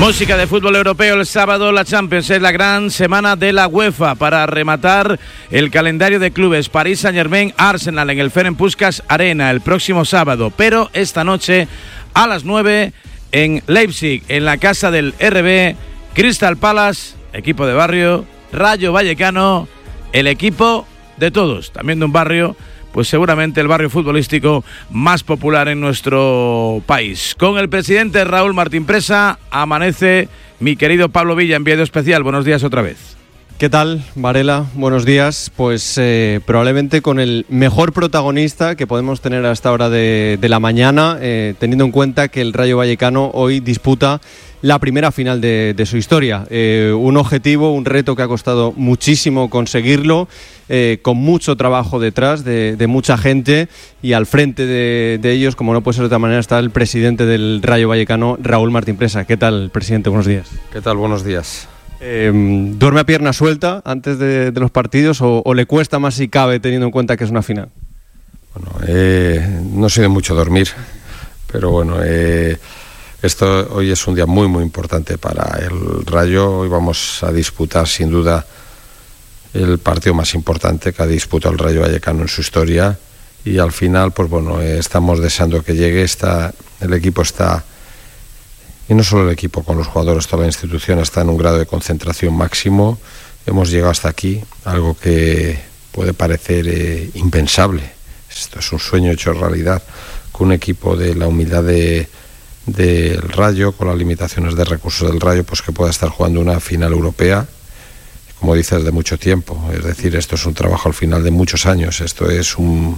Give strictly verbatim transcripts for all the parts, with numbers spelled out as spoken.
Música de fútbol europeo el sábado, la Champions, es la gran semana de la UEFA para rematar el calendario de clubes. París Saint-Germain, Arsenal en el Ferenc Puskás Arena el próximo sábado, pero esta noche a las nueve en Leipzig, en la casa del R B, Crystal Palace, equipo de barrio, Rayo Vallecano, el equipo de todos, también de un barrio, pues seguramente el barrio futbolístico más popular en nuestro país. Con el presidente Raúl Martín Presa amanece mi querido Pablo Villa, enviado especial. Buenos días otra vez. ¿Qué tal, Varela? Buenos días. Pues eh, probablemente con el mejor protagonista que podemos tener a esta hora de, de la mañana, eh, teniendo en cuenta que el Rayo Vallecano hoy disputa la primera final de, de su historia. Eh, un objetivo, un reto que ha costado muchísimo conseguirlo, eh, con mucho trabajo detrás de, de mucha gente, y al frente de, de ellos, como no puede ser de otra manera, está el presidente del Rayo Vallecano, Raúl Martín Presa. ¿Qué tal, presidente? Buenos días. ¿Qué tal? Buenos días. Eh, ¿Duerme a pierna suelta antes de, de los partidos o, o le cuesta más si cabe, teniendo en cuenta que es una final? Bueno, eh, no soy de mucho dormir, pero bueno, eh, esto hoy es un día muy muy importante para el Rayo. Hoy vamos a disputar sin duda el partido más importante que ha disputado el Rayo Vallecano en su historia, y al final pues bueno, eh, estamos deseando que llegue. Está, el equipo está, y no solo el equipo, con los jugadores, toda la institución está en un grado de concentración máximo. Hemos llegado hasta aquí, algo que puede parecer eh, impensable. Esto es un sueño hecho realidad, con un equipo de la humildad de del Rayo, con las limitaciones de recursos del Rayo, pues que pueda estar jugando una final europea, como dices, de mucho tiempo. Es decir, esto es un trabajo al final de muchos años. Esto es un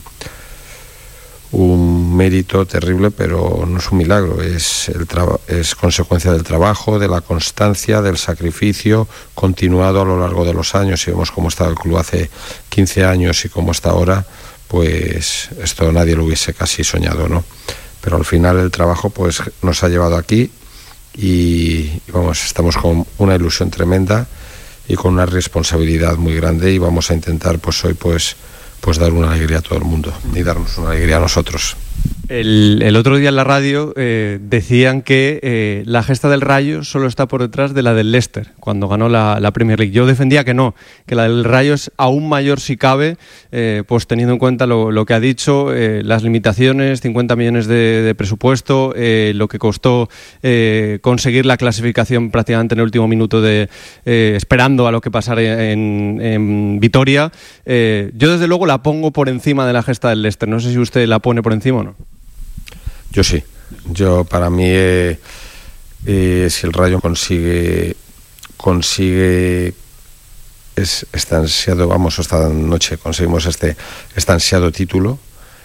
un mérito terrible, pero no es un milagro, es, el traba- es consecuencia del trabajo, de la constancia, del sacrificio continuado a lo largo de los años. Si vemos cómo estaba el club hace quince años y cómo está ahora, pues esto nadie lo hubiese casi soñado, ¿no? Pero al final el trabajo pues nos ha llevado aquí, y, y vamos, estamos con una ilusión tremenda y con una responsabilidad muy grande, y vamos a intentar pues hoy pues pues dar una alegría a todo el mundo y darnos una alegría a nosotros. El, el otro día en la radio eh, decían que eh, la gesta del Rayo solo está por detrás de la del Leicester cuando ganó la, la Premier League. Yo defendía que no, que la del Rayo es aún mayor si cabe, eh, pues teniendo en cuenta lo, lo que ha dicho, eh, las limitaciones, cincuenta millones de, de presupuesto, eh, lo que costó eh, conseguir la clasificación prácticamente en el último minuto, de eh, esperando a lo que pasara en, en Vitoria. Eh, yo desde luego la pongo por encima de la gesta del Leicester. No sé si usted la pone por encima o no. Yo sí. Yo, para mí, eh, eh, si el Rayo consigue consigue es, este ansiado, vamos, esta noche conseguimos este, este ansiado título,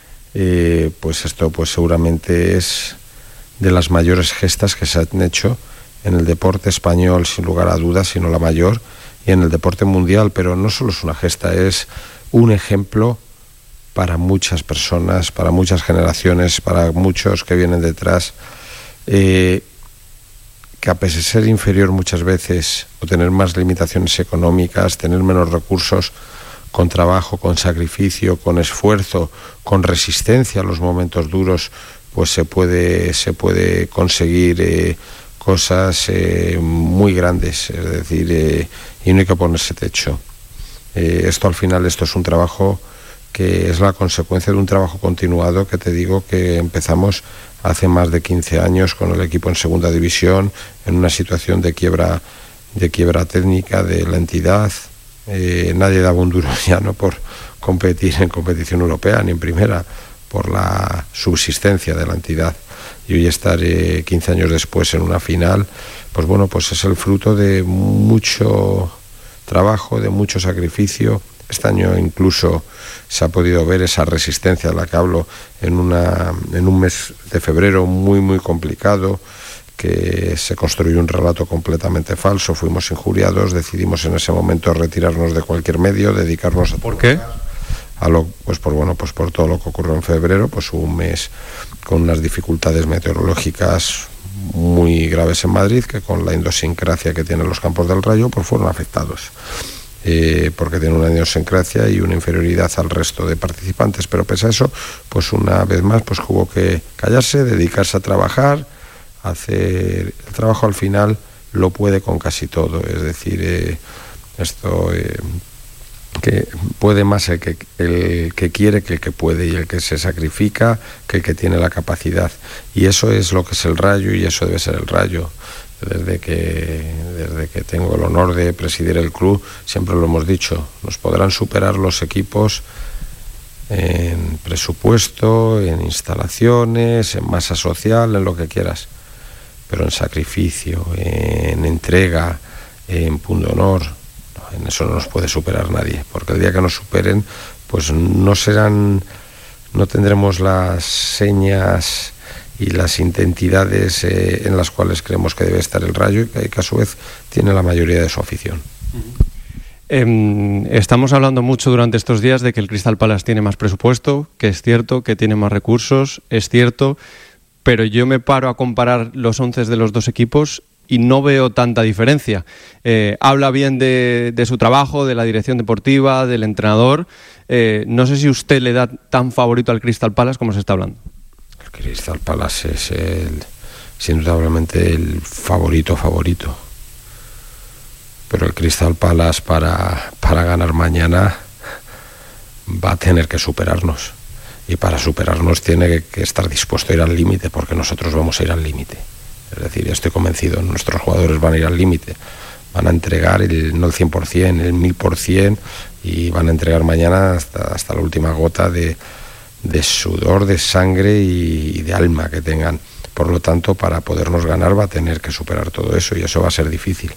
eh, pues esto pues seguramente es de las mayores gestas que se han hecho en el deporte español, sin lugar a dudas, sino la mayor, y en el deporte mundial. Pero no solo es una gesta, es un ejemplo para muchas personas, para muchas generaciones, para muchos que vienen detrás, eh, que a pesar de ser inferior muchas veces, o tener más limitaciones económicas, tener menos recursos, con trabajo, con sacrificio, con esfuerzo, con resistencia a los momentos duros, pues se puede, se puede conseguir eh, cosas eh, muy grandes. Es decir, eh, y no hay que ponerse techo. Eh, esto al final, esto es un trabajo que es la consecuencia de un trabajo continuado, que te digo que empezamos hace más de quince años con el equipo en segunda división, en una situación de quiebra, de quiebra técnica de la entidad. Eh, nadie daba un duro ya, ¿no?, por competir en competición europea ni en primera, por la subsistencia de la entidad. Y hoy estar eh, quince años después en una final, pues bueno, pues es el fruto de mucho trabajo, de mucho sacrificio. Este año incluso se ha podido ver esa resistencia de la que hablo en, una, en un mes de febrero muy muy complicado, que se construyó un relato completamente falso, fuimos injuriados, decidimos en ese momento retirarnos de cualquier medio, dedicarnos a... ¿Por qué? A lo, pues por bueno, pues por todo lo que ocurrió en febrero, pues hubo un mes con unas dificultades meteorológicas muy graves en Madrid, que con la idiosincrasia que tienen los campos del Rayo, pues fueron afectados. Eh, porque tiene una idiosincrasia y una inferioridad al resto de participantes, pero pese a eso, pues una vez más pues hubo que callarse, dedicarse a trabajar, hacer el trabajo al final lo puede con casi todo, es decir, eh, esto eh, que puede más el que, el que quiere que el que puede, y el que se sacrifica que el que tiene la capacidad, y eso es lo que es el Rayo, y eso debe ser el Rayo. Desde que, desde que tengo el honor de presidir el club, siempre lo hemos dicho, nos podrán superar los equipos en presupuesto, en instalaciones, en masa social, en lo que quieras, pero en sacrificio, en entrega, en pundonor, en eso no nos puede superar nadie, porque el día que nos superen, pues no serán, no tendremos las señas y las identidades eh, en las cuales creemos que debe estar el Rayo, y que, que a su vez tiene la mayoría de su afición. Eh, estamos hablando mucho durante estos días de que el Crystal Palace tiene más presupuesto, que es cierto, que tiene más recursos, es cierto, pero yo me paro a comparar los once de los dos equipos y no veo tanta diferencia. Eh, habla bien de, de su trabajo, de la dirección deportiva, del entrenador. Eh, no sé si usted le da tan favorito al Crystal Palace como se está hablando. El Crystal Palace es el, es indudablemente el favorito favorito. Pero el Crystal Palace para, para ganar mañana va a tener que superarnos. Y para superarnos tiene que, que estar dispuesto a ir al límite, porque nosotros vamos a ir al límite. Es decir, estoy convencido, nuestros jugadores van a ir al límite, van a entregar el, no el cien por ciento, el mil por ciento, y van a entregar mañana hasta, hasta la última gota de, de sudor, de sangre y, y de alma que tengan. Por lo tanto, para podernos ganar va a tener que superar todo eso, y eso va a ser difícil.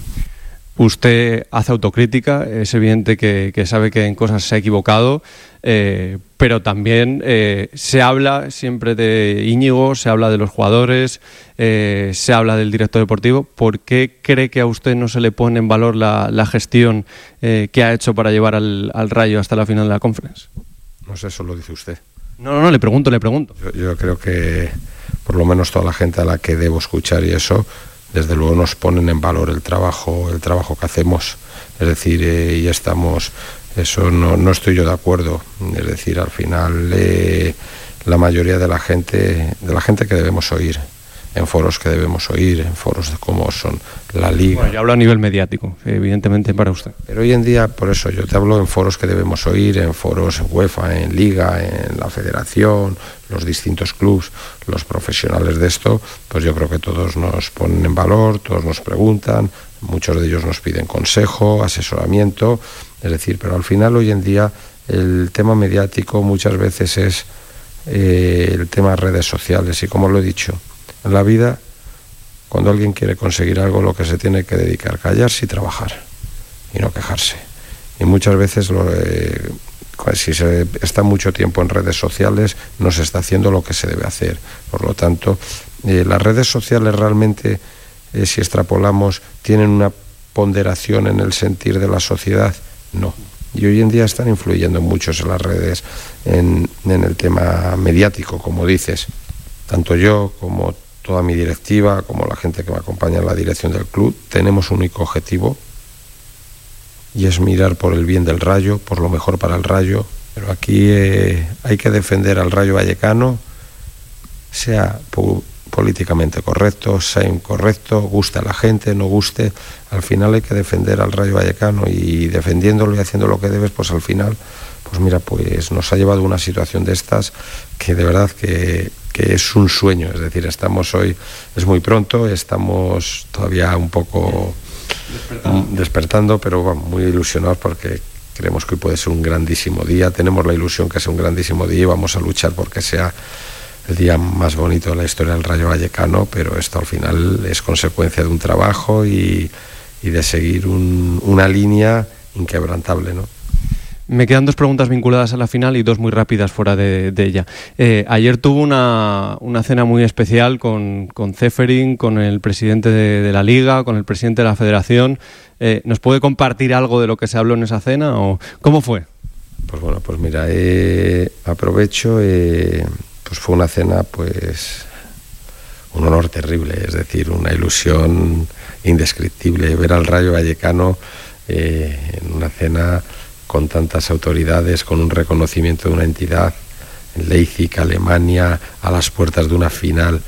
Usted hace autocrítica, es evidente que, que sabe que en cosas se ha equivocado, eh, pero también eh, se habla siempre de Íñigo, se habla de los jugadores, eh, se habla del director deportivo. ¿Por qué cree que a usted no se le pone en valor la, la gestión eh, que ha hecho para llevar al, al Rayo hasta la final de la Conference? No sé, eso lo dice usted. No, no, no, le pregunto, le pregunto. Yo, yo creo que por lo menos toda la gente a la que debo escuchar y eso, desde luego nos ponen en valor el trabajo, el trabajo que hacemos. Es decir, eh, y estamos, eso no, no estoy yo de acuerdo. Es decir, al final eh, la mayoría de la gente, de la gente que debemos oír, en foros que debemos oír, en foros como son la Liga. Bueno, yo hablo a nivel mediático, evidentemente para usted. Pero hoy en día, por eso yo te hablo en foros que debemos oír, en foros en UEFA, en Liga, en la Federación, los distintos clubes, los profesionales de esto, pues yo creo que todos nos ponen en valor, todos nos preguntan, muchos de ellos nos piden consejo, asesoramiento, es decir, pero al final hoy en día el tema mediático muchas veces es eh, el tema de redes sociales, y como lo he dicho, en la vida, cuando alguien quiere conseguir algo, lo que se tiene que dedicar, callarse y trabajar, y no quejarse. Y muchas veces, lo, eh, si se está mucho tiempo en redes sociales, no se está haciendo lo que se debe hacer. Por lo tanto, eh, las redes sociales realmente, eh, si extrapolamos, ¿tienen una ponderación en el sentir de la sociedad? No. Y hoy en día están influyendo muchos en las redes, en, en el tema mediático, como dices. Tanto yo como toda mi directiva, como la gente que me acompaña en la dirección del club, tenemos un único objetivo, y es mirar por el bien del Rayo, por lo mejor para el Rayo. Pero aquí eh, hay que defender al Rayo Vallecano, sea po- políticamente correcto, sea incorrecto, guste a la gente, no guste. Al final hay que defender al Rayo Vallecano, y defendiéndolo y haciendo lo que debes, pues al final, pues mira, pues nos ha llevado a una situación de estas que de verdad que... que es un sueño. Es decir, estamos hoy, es muy pronto, estamos todavía un poco despertando, despertando pero bueno, muy ilusionados, porque creemos que hoy puede ser un grandísimo día, tenemos la ilusión que sea un grandísimo día, y vamos a luchar porque sea el día más bonito de la historia del Rayo Vallecano, pero esto al final es consecuencia de un trabajo y, y de seguir un, una línea inquebrantable, ¿no? Me quedan dos preguntas vinculadas a la final y dos muy rápidas fuera de, de ella. Eh, ayer tuvo una, una cena muy especial con, con Ceferin, con el presidente de, de la Liga, con el presidente de la Federación. Eh, ¿Nos puede compartir algo de lo que se habló en esa cena o cómo fue? Pues bueno, pues mira, eh, aprovecho, eh, pues fue una cena, pues un honor terrible, es decir, una ilusión indescriptible, ver al Rayo Vallecano eh, en una cena con tantas autoridades, con un reconocimiento de una entidad en Leipzig, Alemania, a las puertas de una final,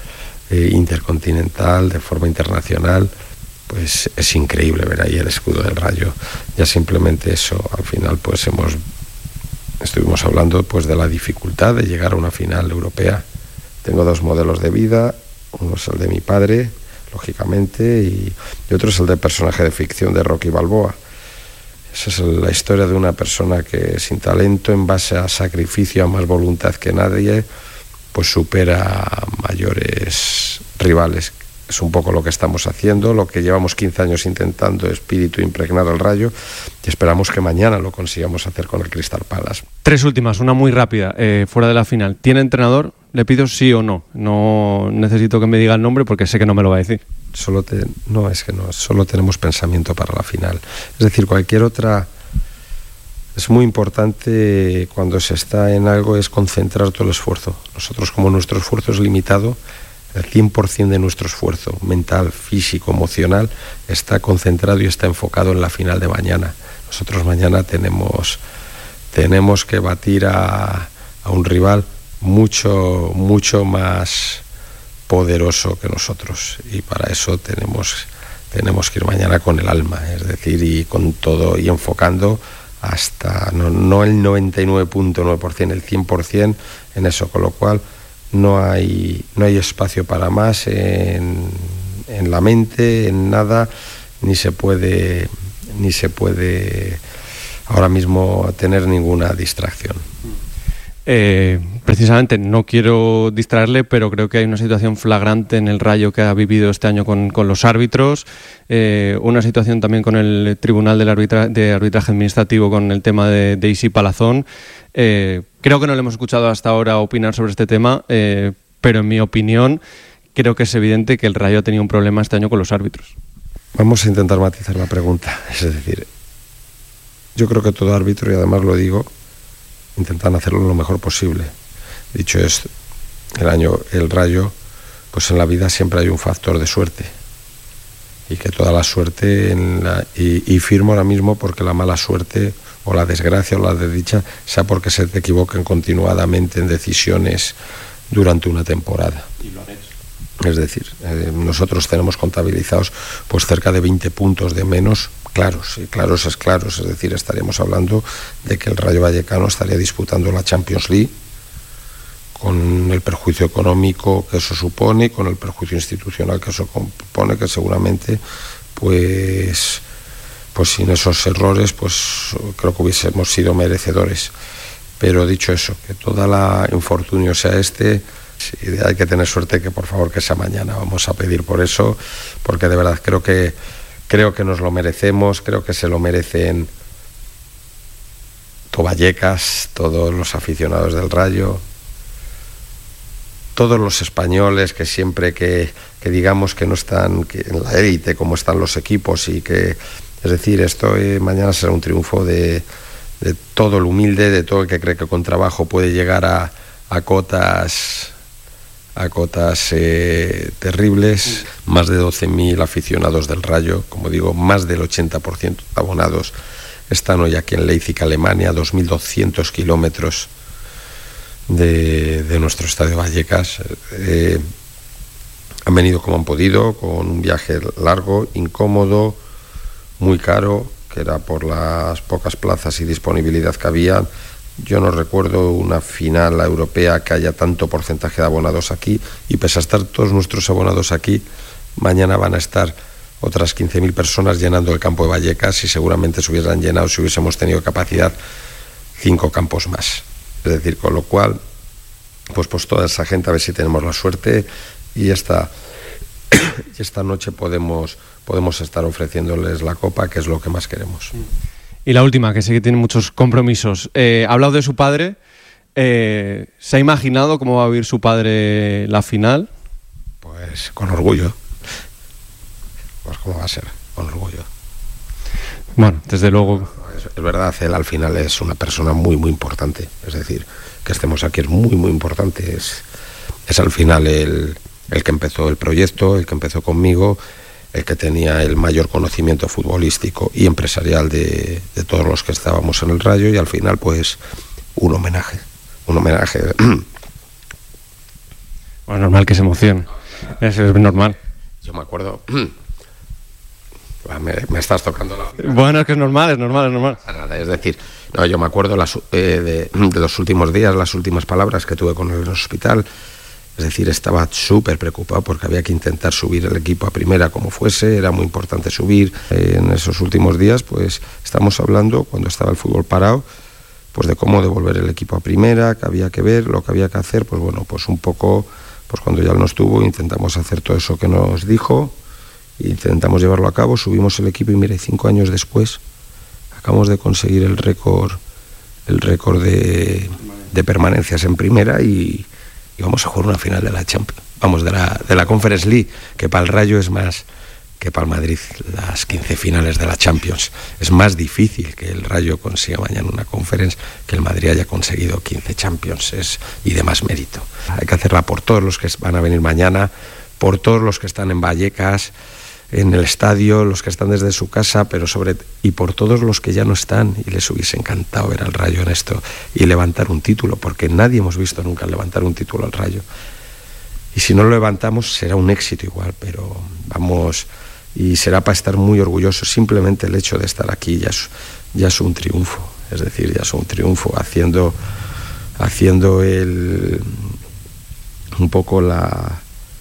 eh, intercontinental, de forma internacional, pues es increíble ver ahí el escudo del Rayo. Ya simplemente eso, al final pues hemos estuvimos hablando pues de la dificultad de llegar a una final europea. Tengo dos modelos de vida, uno es el de mi padre, lógicamente, y, y otro es el del personaje de ficción de Rocky Balboa. Esa es la historia de una persona que sin talento, en base a sacrificio, a más voluntad que nadie, pues supera a mayores rivales. Es un poco lo que estamos haciendo, lo que llevamos quince años intentando, espíritu impregnar al Rayo, y esperamos que mañana lo consigamos hacer con el Crystal Palace. Tres últimas, una muy rápida, eh, fuera de la final. ¿Tiene entrenador? Le pido sí o no. No necesito que me diga el nombre porque sé que no me lo va a decir. Solo te, no, es que no, solo tenemos pensamiento para la final. Es decir, cualquier otra... Es muy importante cuando se está en algo es concentrar todo el esfuerzo. Nosotros, como nuestro esfuerzo es limitado, el cien por ciento de nuestro esfuerzo mental, físico, emocional está concentrado y está enfocado en la final de mañana. Nosotros mañana tenemos, tenemos que batir a, a un rival mucho, mucho más poderoso que nosotros, y para eso tenemos, tenemos que ir mañana con el alma, es decir, y con todo, y enfocando hasta, no, no el noventa y nueve punto nueve por ciento, el cien por ciento en eso, con lo cual no hay, no hay espacio para más en, en la mente, en nada, ni se puede, ni se puede ahora mismo tener ninguna distracción. Eh, precisamente no quiero distraerle, pero creo que hay una situación flagrante en el Rayo que ha vivido este año con, con los árbitros, eh, una situación también con el Tribunal del arbitra, de Arbitraje Administrativo con el tema de, de Isi Palazón. Eh, creo que no le hemos escuchado hasta ahora opinar sobre este tema, eh, pero en mi opinión creo que es evidente que el Rayo ha tenido un problema este año con los árbitros. Vamos a intentar matizar la pregunta, es decir, yo creo que todo árbitro, y además lo digo, intentan hacerlo lo mejor posible. Dicho esto, el año, el Rayo, pues en la vida siempre hay un factor de suerte, y que toda la suerte en la, y, y firmo ahora mismo porque la mala suerte o la desgracia o la desdicha sea porque se te equivoquen continuadamente en decisiones durante una temporada. Y lo han hecho. Es decir, eh, nosotros tenemos contabilizados pues cerca de veinte puntos de menos, claros, y claros es claros, es decir, estaríamos hablando de que el Rayo Vallecano estaría disputando la Champions League, con el perjuicio económico que eso supone, con el perjuicio institucional que eso compone, que seguramente pues, pues sin esos errores pues creo que hubiésemos sido merecedores. Pero dicho eso, que toda la infortunio sea este, sí, hay que tener suerte, que por favor que sea mañana. Vamos a pedir por eso, porque de verdad creo que creo que nos lo merecemos, creo que se lo merecen todo Vallecas, todos los aficionados del Rayo, todos los españoles, que siempre que, que digamos que no están que en la élite como están los equipos, y que, es decir, esto eh, mañana será un triunfo de, de todo el humilde, de todo el que cree que con trabajo puede llegar a, a cotas a cotas eh, terribles. Más de doce mil aficionados del Rayo, como digo, más del ochenta por ciento de abonados están hoy aquí en Leipzig, Alemania, dos mil doscientos kilómetros de, de nuestro estadio Vallecas. Eh, han venido como han podido, con un viaje largo, incómodo, muy caro, que era por las pocas plazas y disponibilidad que había. Yo no recuerdo una final europea que haya tanto porcentaje de abonados aquí, y pese a estar todos nuestros abonados aquí, mañana van a estar otras quince mil personas llenando el campo de Vallecas, y seguramente se hubieran llenado si hubiésemos tenido capacidad cinco campos más. Es decir, con lo cual, pues, pues toda esa gente, a ver si tenemos la suerte, y esta, y esta noche podemos, podemos estar ofreciéndoles la copa, que es lo que más queremos. Y la última, que sé que tiene muchos compromisos. Eh, ha hablado de su padre. Eh, ¿Se ha imaginado cómo va a vivir su padre la final? Pues con orgullo. Pues cómo va a ser, con orgullo. Bueno, desde luego. Es, es verdad, él al final es una persona muy, muy importante. Es decir, que estemos aquí es muy, muy importante. Es, es al final el, el que empezó el proyecto, el que empezó conmigo, el que tenía el mayor conocimiento futbolístico y empresarial de, de todos los que estábamos en el Rayo, y al final pues un homenaje, un homenaje. Bueno, normal que se emocione. Eso es normal. Yo me acuerdo... Me, me estás tocando la... Bueno, es que es normal, es normal, es normal. Nada, es decir, no, yo me acuerdo las, eh, de, de los últimos días, las últimas palabras que tuve con él en el hospital. Es decir, estaba súper preocupado porque había que intentar subir el equipo a primera como fuese, era muy importante subir. Eh, en esos últimos días, pues estamos hablando, cuando estaba el fútbol parado, pues de cómo devolver el equipo a primera, que había que ver, lo que había que hacer, pues bueno, pues un poco, pues cuando ya él no estuvo, intentamos hacer todo eso que nos dijo. Intentamos llevarlo a cabo, subimos el equipo y mire, cinco años después acabamos de conseguir el récord el récord de, de permanencias en primera y, y vamos a jugar una final de la Champions, vamos, de la, de la Conference League, que para el Rayo es más que para el Madrid las quince finales de la Champions. Es más difícil que el Rayo consiga mañana una Conference que el Madrid haya conseguido quince Champions, es, y de más mérito. Hay que hacerla por todos los que van a venir mañana, por todos los que están en Vallecas, en el estadio, los que están desde su casa, pero sobre y por todos los que ya no están, y les hubiese encantado ver al Rayo en esto y levantar un título, porque nadie hemos visto nunca levantar un título al Rayo, y si no lo levantamos será un éxito igual, pero vamos, y será para estar muy orgullosos. Simplemente el hecho de estar aquí ya es, ya es un triunfo, es decir, ya es un triunfo, haciendo haciendo el un poco la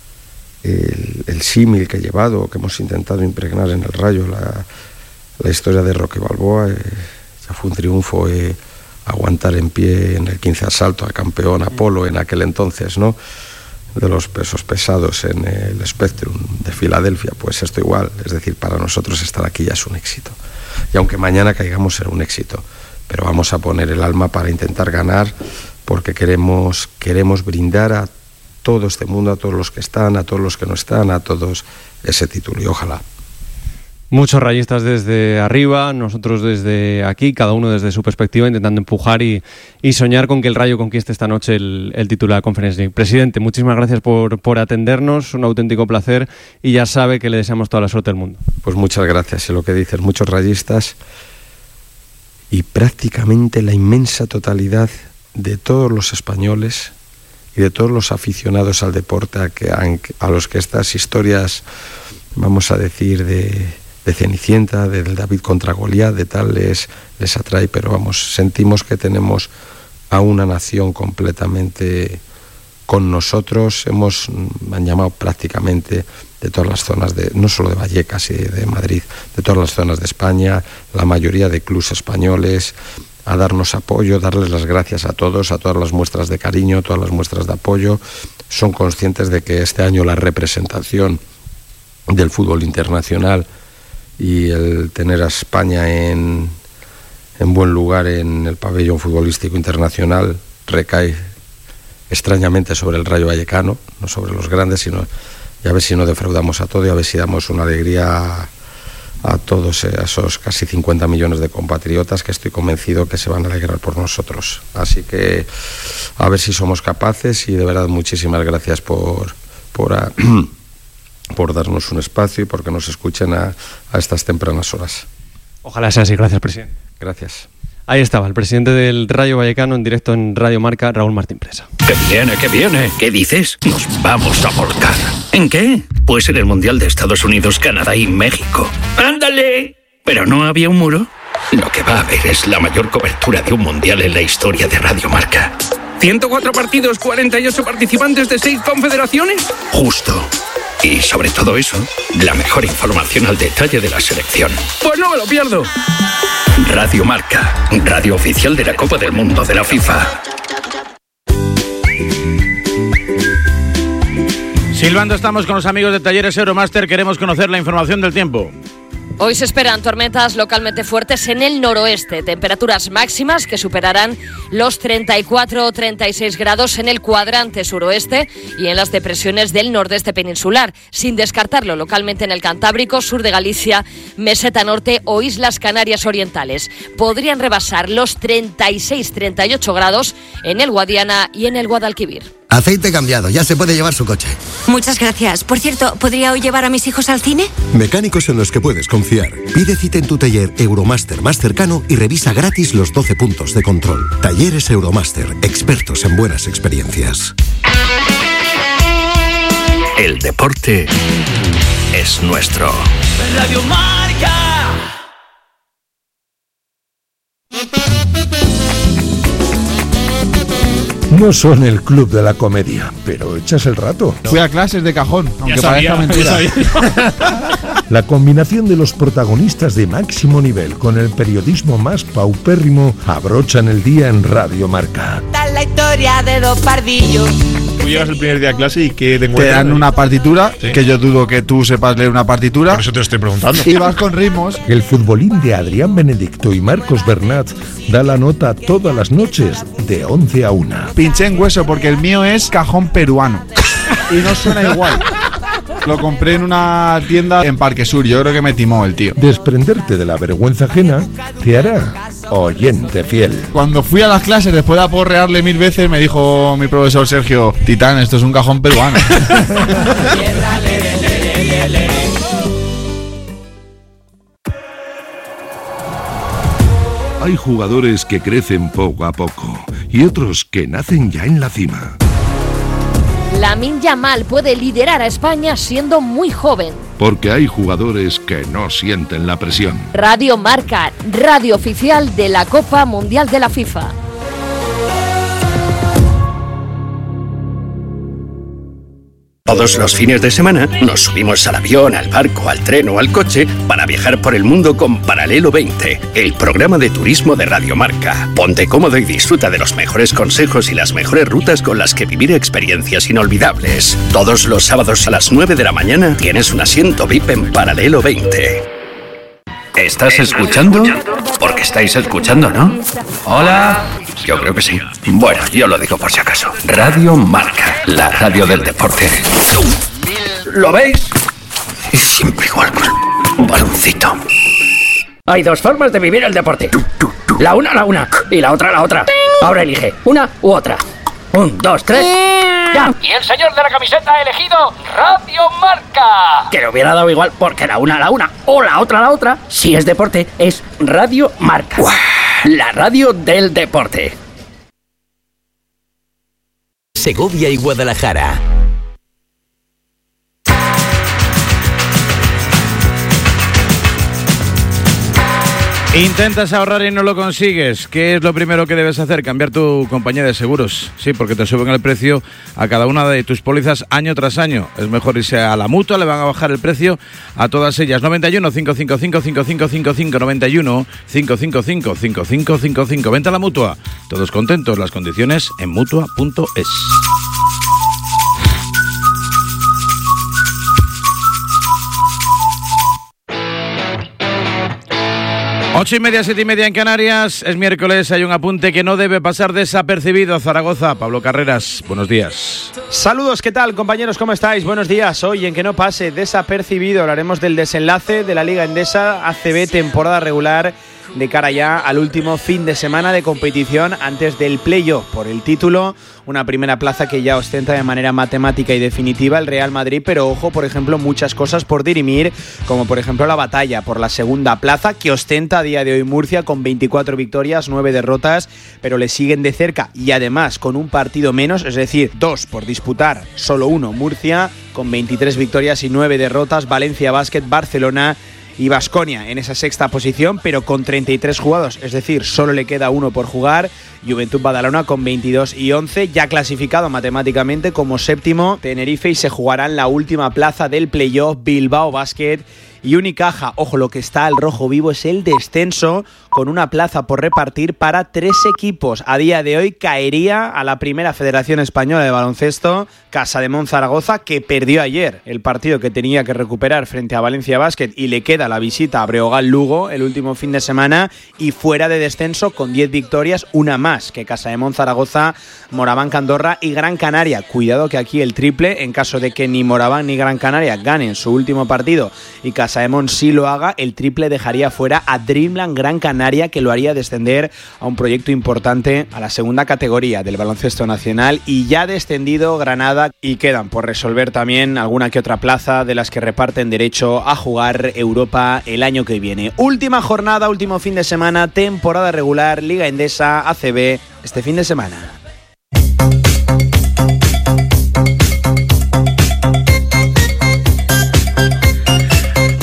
el, el símil que he llevado, que hemos intentado impregnar en el Rayo, la, la historia de Rocky Balboa. Eh, ya fue un triunfo eh, aguantar en pie en el quince asalto al campeón Apolo en aquel entonces, ¿no?, de los pesos pesados en el Spectrum de Filadelfia. Pues esto igual, es decir, para nosotros estar aquí ya es un éxito, y aunque mañana caigamos será un éxito, pero vamos a poner el alma para intentar ganar, porque queremos, queremos brindar a todo este mundo, a todos los que están, a todos los que no están, a todos ese título, y ojalá. Muchos rayistas desde arriba, nosotros desde aquí, cada uno desde su perspectiva, intentando empujar y, y soñar con que el Rayo conquiste esta noche el, el título de la Conference League. Presidente, muchísimas gracias por, por atendernos, un auténtico placer, y ya sabe que le deseamos toda la suerte del mundo. Pues muchas gracias, y lo que dices, muchos rayistas y prácticamente la inmensa totalidad de todos los españoles y de todos los aficionados al deporte, a, que, a los que estas historias, vamos a decir, de, de Cenicienta, del David contra Goliat, de tal, les, les atrae, pero vamos, sentimos que tenemos a una nación completamente con nosotros. Hemos, me han llamado prácticamente de todas las zonas, de no solo de Vallecas y de, de Madrid, de todas las zonas de España, la mayoría de clubes españoles, a darnos apoyo, darles las gracias a todos, a todas las muestras de cariño, todas las muestras de apoyo. Son conscientes de que este año la representación del fútbol internacional y el tener a España en, en buen lugar en el pabellón futbolístico internacional recae extrañamente sobre el Rayo Vallecano, no sobre los grandes, sino, y a ver si no defraudamos a todo, y a ver si damos una alegría a todos esos casi cincuenta millones de compatriotas que estoy convencido que se van a alegrar por nosotros. Así que a ver si somos capaces, y de verdad muchísimas gracias por, por, a, por darnos un espacio y porque nos escuchen a, a estas tempranas horas. Ojalá sea así. Gracias, presidente. Gracias. Ahí estaba el presidente del Rayo Vallecano en directo en Radio Marca, Raúl Martín Presa. ¡Que viene, que viene! ¿Qué dices? Nos vamos a volcar. ¿En qué? Pues en el Mundial de Estados Unidos, Canadá y México. ¡Ándale! ¿Pero no había un muro? Lo que va a haber es la mayor cobertura de un Mundial en la historia de Radio Marca. ¿ciento cuatro partidos, cuarenta y ocho participantes de seis confederaciones? Justo. Y sobre todo eso, la mejor información al detalle de la selección. Pues no me lo pierdo. Radio Marca, radio oficial de la Copa del Mundo de la FIFA. Silbando estamos con los amigos de Talleres Euromaster, queremos conocer la información del tiempo. Hoy se esperan tormentas localmente fuertes en el noroeste, temperaturas máximas que superarán los treinta y cuatro o treinta y seis grados en el cuadrante suroeste y en las depresiones del nordeste peninsular, sin descartarlo localmente en el Cantábrico, sur de Galicia, Meseta Norte o Islas Canarias Orientales. Podrían rebasar los treinta y seis a treinta y ocho grados en el Guadiana y en el Guadalquivir. Aceite cambiado, ya se puede llevar su coche. Muchas gracias. Por cierto, ¿podría hoy llevar a mis hijos al cine? Mecánicos en los que puedes confiar. Pide cita en tu taller Euromaster más cercano y revisa gratis los doce puntos de control. Talleres Euromaster, expertos en buenas experiencias. El deporte es nuestro. Radio Marca. No son el club de la comedia, pero echas el rato. Fui a clases de cajón, aunque sabía, parezca mentira. La combinación de los protagonistas de máximo nivel con el periodismo más paupérrimo abrochan el día en Radio Marca. Está la historia de dos pardillos. Tú llegas el primer día a clase y que te, te dan una partitura, ¿sí? Que yo dudo que tú sepas leer una partitura. Por eso te estoy preguntando. Y vas con ritmos. El futbolín de Adrián Benedicto y Marcos Bernat da la nota todas las noches de once a una. Pinché en hueso porque el mío es cajón peruano y no suena igual. Lo compré en una tienda en Parque Sur. Yo creo que me timó el tío. Desprenderte de la vergüenza ajena te hará oyente fiel. Cuando fui a las clases, después de aporrearle mil veces, me dijo mi profesor Sergio: Titán, esto es un cajón peruano. Hay jugadores que crecen poco a poco y otros que nacen ya en la cima. Lamine Yamal puede liderar a España siendo muy joven. Porque hay jugadores que no sienten la presión. Radio Marca, radio oficial de la Copa Mundial de la FIFA. Todos los fines de semana nos subimos al avión, al barco, al tren o al coche para viajar por el mundo con Paralelo veinte, el programa de turismo de Radio Marca. Ponte cómodo y disfruta de los mejores consejos y las mejores rutas con las que vivir experiencias inolvidables. Todos los sábados a las nueve de la mañana tienes un asiento V I P en Paralelo veinte. ¿Estás escuchando? Porque estáis escuchando, ¿no? Hola. Yo creo que sí. Bueno, yo lo digo por si acaso. Radio Marca, la radio del deporte. ¿Lo veis? Es siempre igual con un baloncito. Hay dos formas de vivir el deporte. La una, la una. Y la otra, la otra. Ahora elige una u otra. Un, dos, tres. ¡Ya! Y el señor de la camiseta ha elegido Radio Marca. Que le hubiera dado igual porque la una, la una. O la otra, la otra. Si es deporte, es Radio Marca. ¡Uah! La radio del deporte. Segovia y Guadalajara. Intentas ahorrar y no lo consigues. ¿Qué es lo primero que debes hacer? Cambiar tu compañía de seguros. Sí, porque te suben el precio a cada una de tus pólizas año tras año. Es mejor irse a la Mutua, le van a bajar el precio a todas ellas. noventa y uno, cinco cinco cinco, cinco cinco cinco cinco, noventa y uno, cinco cinco cinco, cinco cinco cinco cinco. Vente a la Mutua. Todos contentos. Las condiciones en mutua punto es. Ocho y media, siete y media en Canarias. Es miércoles, hay un apunte que no debe pasar desapercibido. Zaragoza, Pablo Carreras, buenos días. Saludos, ¿qué tal, compañeros? ¿Cómo estáis? Buenos días. Hoy, en que no pase desapercibido, hablaremos del desenlace de la Liga Endesa A C B temporada regular de cara ya al último fin de semana de competición antes del playoff por el título, una primera plaza que ya ostenta de manera matemática y definitiva el Real Madrid, pero ojo, por ejemplo, muchas cosas por dirimir, como por ejemplo la batalla por la segunda plaza que ostenta a día de hoy Murcia con veinticuatro victorias, nueve derrotas, pero le siguen de cerca y además con un partido menos, es decir, dos por disputar, solo uno Murcia con veintitrés victorias y nueve derrotas, Valencia Basket, Barcelona y Baskonia en esa sexta posición, pero con treinta y tres jugados, es decir, solo le queda uno por jugar. Juventud Badalona con veintidós y once, ya clasificado matemáticamente como séptimo Tenerife, y se jugarán la última plaza del playoff Bilbao Basket y Unicaja. Ojo, lo que está al rojo vivo es el descenso, con una plaza por repartir para tres equipos. A día de hoy caería a la primera Federación Española de Baloncesto, Casademont Zaragoza, que perdió ayer el partido que tenía que recuperar frente a Valencia Basket, y le queda la visita a Breogán Lugo el último fin de semana, y fuera de descenso con diez victorias, una más que Casademont Zaragoza, Moraván Andorra y Gran Canaria. Cuidado que aquí el triple, en caso de que ni Moraván ni Gran Canaria ganen su último partido y Casademont sí lo haga, el triple dejaría fuera a Dreamland Gran Canaria, que lo haría descender a un proyecto importante a la segunda categoría del baloncesto nacional. Y ya descendido Granada, y quedan por resolver también alguna que otra plaza de las que reparten derecho a jugar Europa el año que viene. Última jornada, último fin de semana, temporada regular, Liga Endesa A C B este fin de semana.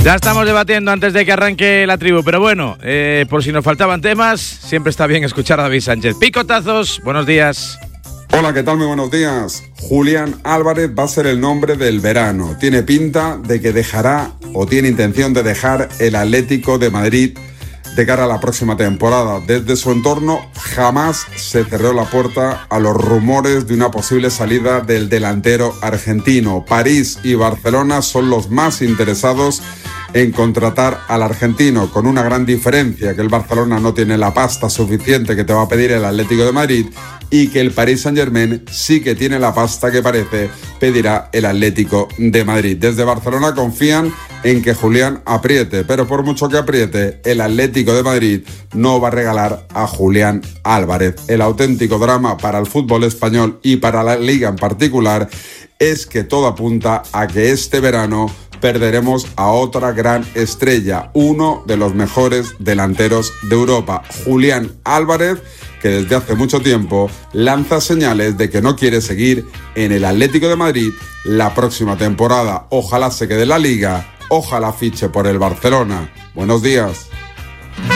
Ya estamos debatiendo antes de que arranque la tribu, pero bueno, eh, por si nos faltaban temas, siempre está bien escuchar a David Sánchez. Picotazos, buenos días. Hola, ¿qué tal? Muy buenos días. Julián Álvarez va a ser el nombre del verano. Tiene pinta de que dejará o tiene intención de dejar el Atlético de Madrid de cara a la próxima temporada. Desde su entorno jamás se cerró la puerta a los rumores de una posible salida del delantero argentino. París y Barcelona son los más interesados en contratar al argentino, con una gran diferencia, que el Barcelona no tiene la pasta suficiente que te va a pedir el Atlético de Madrid y que el Paris Saint-Germain sí que tiene la pasta que parece pedirá el Atlético de Madrid. Desde Barcelona confían en que Julián apriete, pero por mucho que apriete, el Atlético de Madrid no va a regalar a Julián Álvarez. El auténtico drama para el fútbol español y para la Liga en particular es que todo apunta a que este verano perderemos a otra gran estrella, uno de los mejores delanteros de Europa, Julián Álvarez, que desde hace mucho tiempo lanza señales de que no quiere seguir en el Atlético de Madrid la próxima temporada. Ojalá se quede en la Liga, ojalá fiche por el Barcelona. Buenos días.